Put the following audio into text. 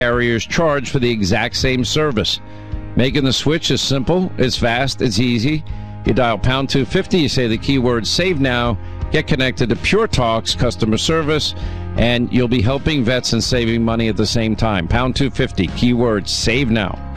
carriers charge for the exact same service. Making the switch is simple, it's fast, it's easy. You dial pound 250, you say the keyword save now, get connected to Pure Talk's customer service, and you'll be helping vets and saving money at the same time. Pound 250, keyword save now.